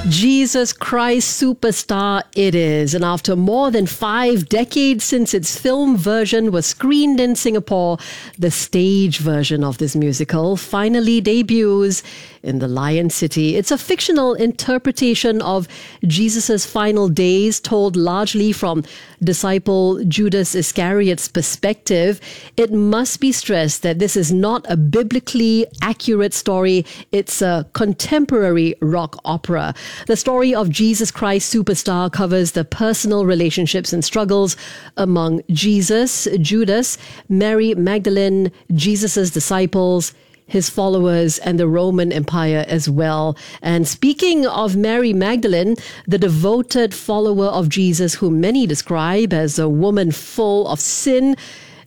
Jesus Christ Superstar it is. And after more than 5 decades since its film version was screened in Singapore, the stage version of this musical finally debuts in the Lion City. It's a fictional interpretation of Jesus' final days, told largely from disciple Judas Iscariot's perspective. It must be stressed that this is not a biblically accurate story. It's a contemporary rock opera. The story of Jesus Christ Superstar covers the personal relationships and struggles among Jesus, Judas, Mary Magdalene, Jesus' disciples, his followers, and the Roman Empire as well. And speaking of Mary Magdalene, the devoted follower of Jesus, whom many describe as a woman full of sin,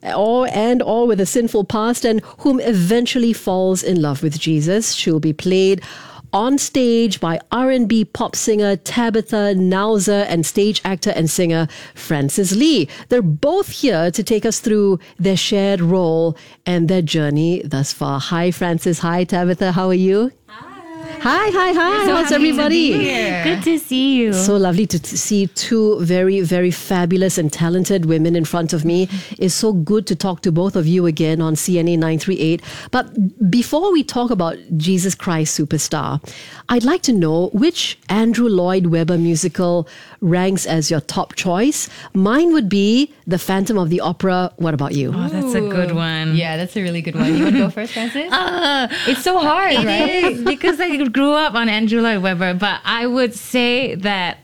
or with a sinful past, and whom eventually falls in love with Jesus. She'll be played on stage by R&B pop singer Tabitha Nauser and stage actor and singer Francis Lee. They're both here to take us through their shared role and their journey thus far. Hi, Francis. Hi, Tabitha. How are you? Hi. So how's everybody? Good to see you. So lovely to see two very, very fabulous and talented women in front of me. It's so good to talk to both of you again on CNA 938. But before we talk about Jesus Christ Superstar, I'd like to know which Andrew Lloyd Webber musical ranks as your top choice. Mine would be The Phantom of the Opera. What about you? Oh, that's a good one. Yeah, that's a really good one. You want to go first, Francis? It's so hard, right? It is, because I grew up on Andrew Lloyd Webber, but I would say that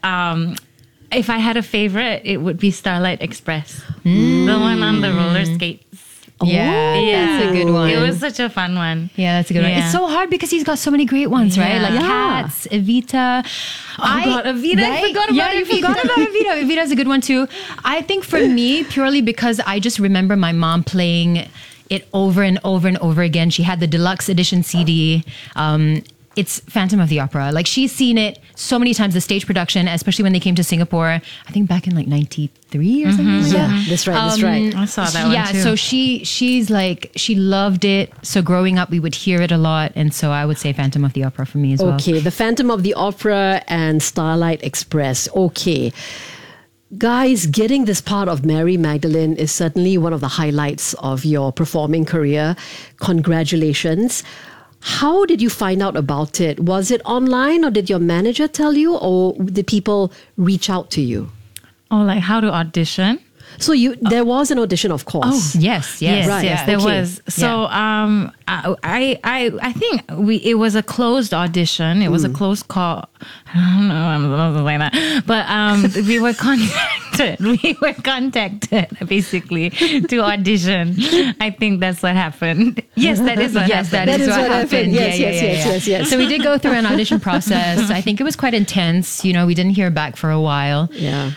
if I had a favorite, it would be Starlight Express. The one on the roller skates. Yeah, that's a good one. It was such a fun one. Yeah, that's a good one. It's so hard because he's got so many great ones, right? Like Cats, Evita. Evita. Right? I forgot about Evita. You forgot about Evita. Evita's a good one too. I think for me, purely because I just remember my mom playing it over and over and over again. She had the deluxe edition CD. It's Phantom of the Opera. Like, she's seen it so many times, the stage production, especially when they came to Singapore, I think back in like 93 or something like that. Yeah, that's right. I saw that one too. So she's like, she loved it. So growing up, we would hear it a lot. And so I would say Phantom of the Opera for me as well. Okay, The Phantom of the Opera and Starlight Express. Okay. Guys, getting this part of Mary Magdalene is certainly one of the highlights of your performing career. Congratulations. How did you find out about it? Was it online, or did your manager tell you, or did people reach out to you? Oh, like how to audition? So there was an audition, of course. Yes, Right. There was. So I think it was a closed audition. It was a closed call. I don't know. I'm supposed to say that, but we were contacted. We were contacted basically to audition. I think that's what happened. Yes, that is what happened. That is what happened. Yes. So we did go through an audition process. I think it was quite intense. You know, we didn't hear back for a while. Yeah.